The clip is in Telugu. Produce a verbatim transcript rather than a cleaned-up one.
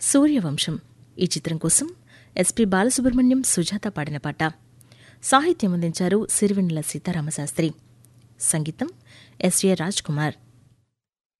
సూర్యవంశం ఈ చిత్రం కోసం ఎస్పి బాలసుబ్రహ్మణ్యం, సుజాత పాడిన పాట. సాహిత్యం అందించారు సిరివెన్నెల సీతారామశాస్త్రి. సంగీతం ఎస్ఏ రాజ్ కుమార్.